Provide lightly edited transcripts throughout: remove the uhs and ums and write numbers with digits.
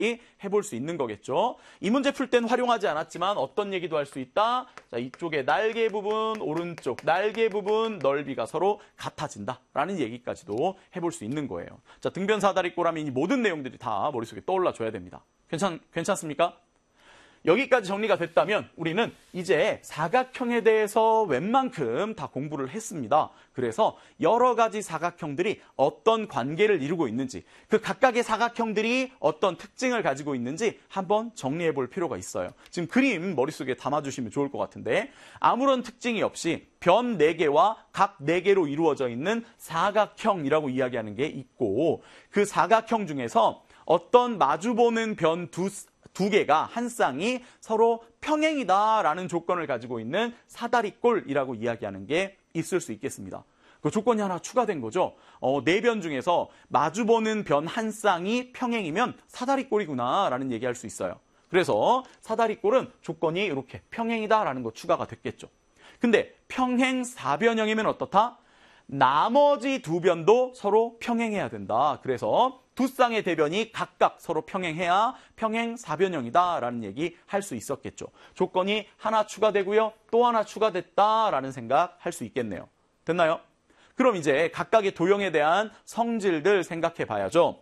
해볼 수 있는 거겠죠. 이 문제 풀 땐 활용하지 않았지만 어떤 얘기도 할 수 있다. 자, 이쪽에 날개 부분, 오른쪽 날개 부분 넓이가 서로 같아진다라는 얘기까지도 해볼 수 있는 거예요. 자, 등변 사다리꼴하면 이 모든 내용들이 다 머릿속에 떠올라 줘야 됩니다. 괜찮습니까? 여기까지 정리가 됐다면 우리는 이제 사각형에 대해서 웬만큼 다 공부를 했습니다. 그래서 여러 가지 사각형들이 어떤 관계를 이루고 있는지, 그 각각의 사각형들이 어떤 특징을 가지고 있는지 한번 정리해 볼 필요가 있어요. 지금 그림 머릿속에 담아주시면 좋을 것 같은데, 아무런 특징이 없이 변 4개와 각 4개로 이루어져 있는 사각형이라고 이야기하는 게 있고, 그 사각형 중에서 어떤 마주보는 변 두 개가 한 쌍이 서로 평행이다라는 조건을 가지고 있는 사다리꼴이라고 이야기하는 게 있을 수 있겠습니다. 그 조건이 하나 추가된 거죠. 4변 중에서 마주보는 변 한 쌍이 평행이면 사다리꼴이구나라는 얘기할 수 있어요. 그래서 사다리꼴은 조건이 이렇게 평행이다라는 거 추가가 됐겠죠. 근데 평행 4변형이면 어떻다? 나머지 2변도 서로 평행해야 된다. 그래서 두 쌍의 대변이 각각 서로 평행해야 평행 4변형이다라는 얘기 할 수 있었겠죠. 조건이 하나 추가되고요. 또 하나 추가됐다라는 생각 할 수 있겠네요. 됐나요? 그럼 이제 각각의 도형에 대한 성질들 생각해 봐야죠.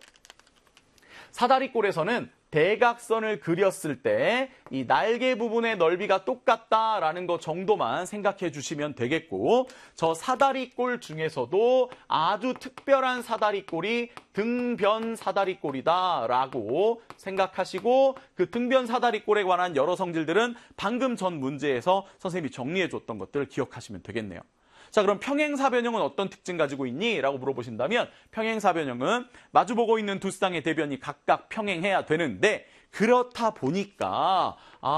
사다리꼴에서는 대각선을 그렸을 때 이 날개 부분의 넓이가 똑같다라는 것 정도만 생각해 주시면 되겠고, 저 사다리꼴 중에서도 아주 특별한 사다리꼴이 등변 사다리꼴이다라고 생각하시고, 그 등변 사다리꼴에 관한 여러 성질들은 방금 전 문제에서 선생님이 정리해 줬던 것들을 기억하시면 되겠네요. 자, 그럼 평행사변형은 어떤 특징 가지고 있니? 라고 물어보신다면, 평행사변형은 마주보고 있는 두 쌍의 대변이 각각 평행해야 되는데, 그렇다 보니까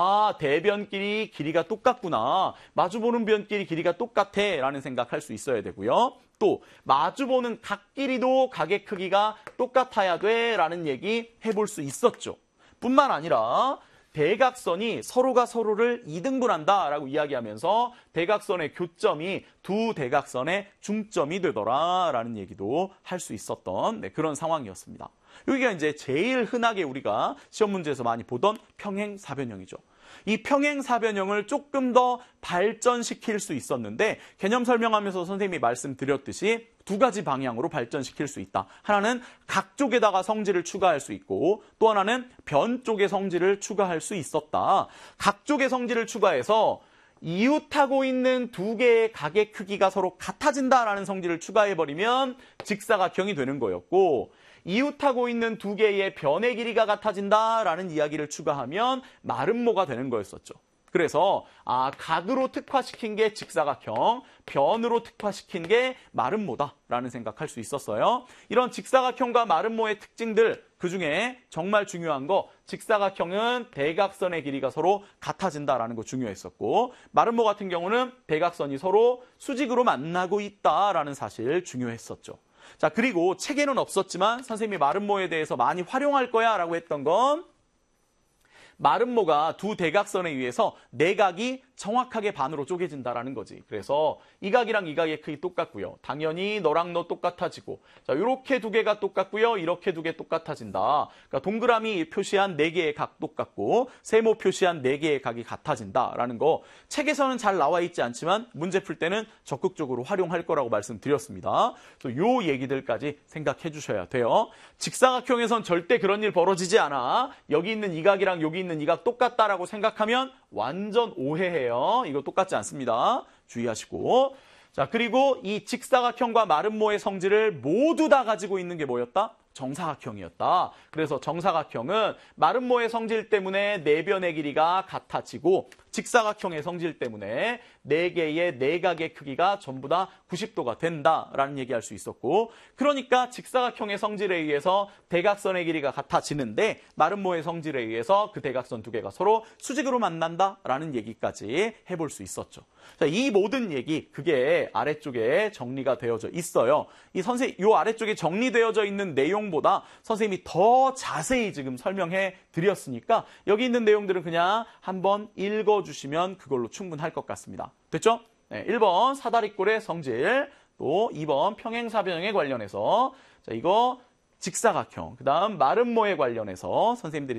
대변끼리 길이가 똑같구나, 마주보는 변끼리 길이가 똑같아 라는 생각할 수 있어야 되고요. 또 마주보는 각 길이도 각의 크기가 똑같아야 돼 라는 얘기 해볼 수 있었죠. 뿐만 아니라 대각선이 서로가 서로를 이등분한다라고 이야기하면서 대각선의 교점이 두 대각선의 중점이 되더라라는 얘기도 할 수 있었던 그런 상황이었습니다. 여기가 이제 제일 흔하게 우리가 시험 문제에서 많이 보던 평행사변형이죠. 이 평행사변형을 조금 더 발전시킬 수 있었는데, 개념 설명하면서 선생님이 말씀드렸듯이 두 가지 방향으로 발전시킬 수 있다. 하나는 각 쪽에다가 성질을 추가할 수 있고, 또 하나는 변 쪽의 성질을 추가할 수 있었다. 각 쪽의 성질을 추가해서 이웃하고 있는 두 개의 각의 크기가 서로 같아진다라는 성질을 추가해버리면 직사각형이 되는 거였고, 이웃하고 있는 두 개의 변의 길이가 같아진다라는 이야기를 추가하면 마름모가 되는 거였었죠. 그래서 각으로 특화시킨 게 직사각형, 변으로 특화시킨 게 마름모다라는 생각할 수 있었어요. 이런 직사각형과 마름모의 특징들, 그중에 정말 중요한 거, 직사각형은 대각선의 길이가 서로 같아진다라는 거 중요했었고, 마름모 같은 경우는 대각선이 서로 수직으로 만나고 있다라는 사실 중요했었죠. 자, 그리고 책에는 없었지만 선생님이 마름모에 대해서 많이 활용할 거야 라고 했던 건, 마름모가 두 대각선에 의해서 내각이 정확하게 반으로 쪼개진다라는 거지. 그래서 이 각이랑 이 각의 크기 똑같고요. 당연히 너랑 너 똑같아지고, 자, 이렇게 두 개가 똑같고요. 이렇게 두 개 똑같아진다. 그러니까 동그라미 표시한 4개의 각 똑같고, 세모 표시한 4개의 각이 같아진다라는 거 책에서는 잘 나와 있지 않지만 문제 풀 때는 적극적으로 활용할 거라고 말씀드렸습니다. 또 요 얘기들까지 생각해 주셔야 돼요. 직사각형에선 절대 그런 일 벌어지지 않아. 여기 있는 이 각이랑 여기 있는 이 각 똑같다라고 생각하면 완전 오해해요. 이거 똑같지 않습니다. 주의하시고. 자, 그리고 이 직사각형과 마름모의 성질을 모두 다 가지고 있는 게 뭐였다? 정사각형이었다. 그래서 정사각형은 마름모의 성질 때문에 4변의 길이가 같아지고, 직사각형의 성질 때문에 4개의 내각의 크기가 전부 다 90도가 된다라는 얘기할 수 있었고, 그러니까 직사각형의 성질에 의해서 대각선의 길이가 같아지는데, 마름모의 성질에 의해서 그 대각선 두 개가 서로 수직으로 만난다라는 얘기까지 해볼 수 있었죠. 자, 이 모든 얘기, 그게 아래쪽에 정리가 되어져 있어요. 요 아래쪽에 정리되어져 있는 내용보다 선생님이 더 자세히 지금 설명해 드렸으니까 여기 있는 내용들은 그냥 한번 읽어주시면 그걸로 충분할 것 같습니다. 됐죠? 네, 1번 사다리꼴의 성질, 또 2번 평행사변형에 관련해서, 자, 이거 직사각형, 그 다음 마름모에 관련해서 선생님들이